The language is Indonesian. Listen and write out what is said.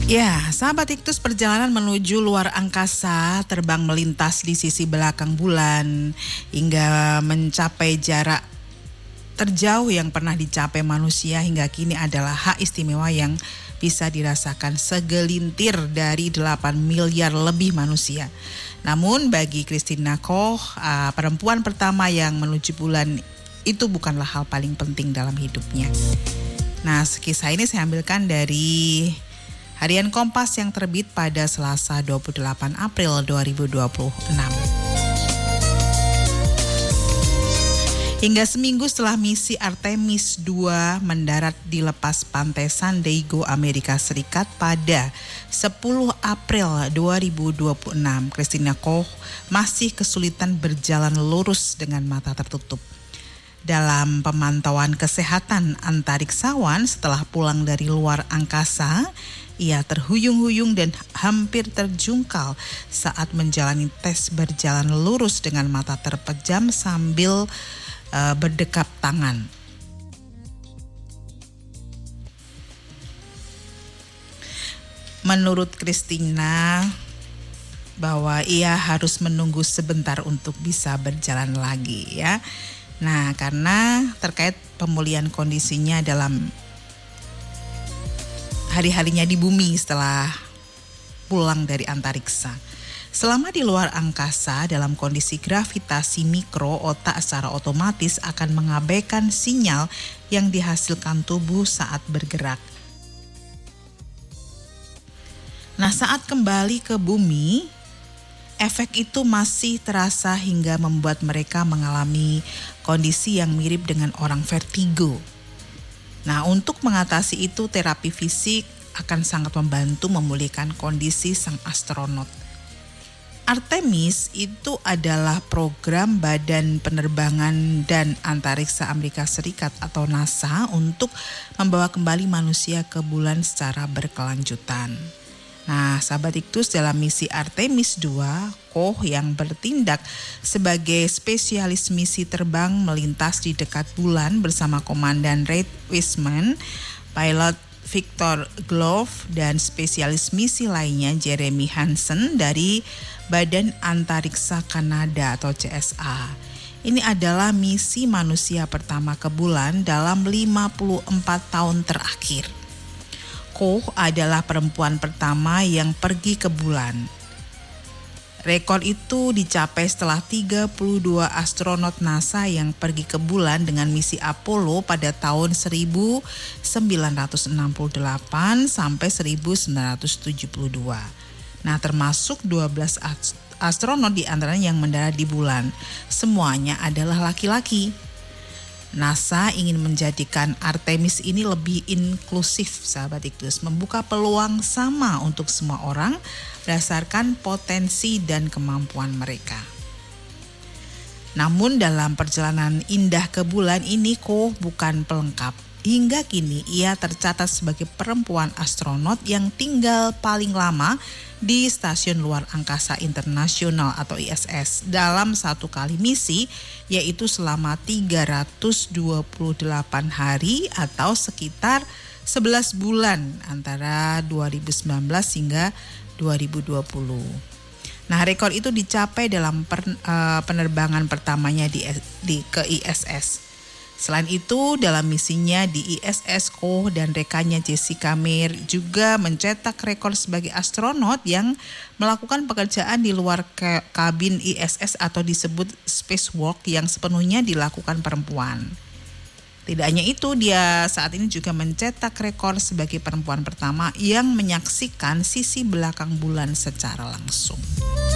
Ya, sahabat Iktus, perjalanan menuju luar angkasa, terbang melintas di sisi belakang bulan hingga mencapai jarak terjauh yang pernah dicapai manusia hingga kini adalah hak istimewa yang bisa dirasakan segelintir dari 8 miliar lebih manusia. Namun bagi Christina Koch, perempuan pertama yang menuju bulan itu bukanlah hal paling penting dalam hidupnya. Nah, kisah ini saya ambilkan dari Harian Kompas yang terbit pada Selasa 28 April 2026. Hingga seminggu setelah misi Artemis II mendarat di lepas pantai San Diego, Amerika Serikat pada 10 April 2026, Christina Koch masih kesulitan berjalan lurus dengan mata tertutup. Dalam pemantauan kesehatan antariksawan setelah pulang dari luar angkasa, ia terhuyung-huyung dan hampir terjungkal saat menjalani tes berjalan lurus dengan mata terpejam sambil berdekap tangan. Menurut Christina, bahwa ia harus menunggu sebentar untuk bisa berjalan lagi ya. Nah, karena terkait pemulihan kondisinya dalam hari-harinya di bumi setelah pulang dari antariksa. Selama di luar angkasa dalam kondisi gravitasi mikro, otak secara otomatis akan mengabaikan sinyal yang dihasilkan tubuh saat bergerak. Nah, saat kembali ke bumi, efek itu masih terasa hingga membuat mereka mengalami kondisi yang mirip dengan orang vertigo. Nah, untuk mengatasi itu terapi fisik akan sangat membantu memulihkan kondisi sang astronot. Artemis itu adalah program Badan Penerbangan dan Antariksa Amerika Serikat atau NASA untuk membawa kembali manusia ke bulan secara berkelanjutan. Nah, sahabat Iktus, dalam misi Artemis II, Koch yang bertindak sebagai spesialis misi terbang melintas di dekat bulan bersama Komandan Reid Wiseman, pilot Victor Glover, dan spesialis misi lainnya Jeremy Hansen dari Badan Antariksa Kanada atau CSA. Ini adalah misi manusia pertama ke bulan dalam 54 tahun terakhir. Koch adalah perempuan pertama yang pergi ke bulan. Rekor itu dicapai setelah 32 astronot NASA yang pergi ke bulan dengan misi Apollo pada tahun 1968 sampai 1972. Nah, termasuk 12 astronot di antaranya yang mendarat di bulan. Semuanya adalah laki-laki. NASA ingin menjadikan Artemis ini lebih inklusif, sahabat Iktus, membuka peluang sama untuk semua orang berdasarkan potensi dan kemampuan mereka. Namun dalam perjalanan indah ke bulan ini, Koch bukan pelengkap. Hingga kini ia tercatat sebagai perempuan astronot yang tinggal paling lama di Stasiun Luar Angkasa Internasional atau ISS dalam satu kali misi, yaitu selama 328 hari atau sekitar 11 bulan antara 2019 hingga 2020. Nah, rekor itu dicapai dalam penerbangan pertamanya ke ISS. Selain itu, dalam misinya di ISS, Koch dan rekannya Jessica Meir juga mencetak rekor sebagai astronot yang melakukan pekerjaan di luar kabin ISS atau disebut spacewalk yang sepenuhnya dilakukan perempuan. Tidak hanya itu, dia saat ini juga mencetak rekor sebagai perempuan pertama yang menyaksikan sisi belakang bulan secara langsung.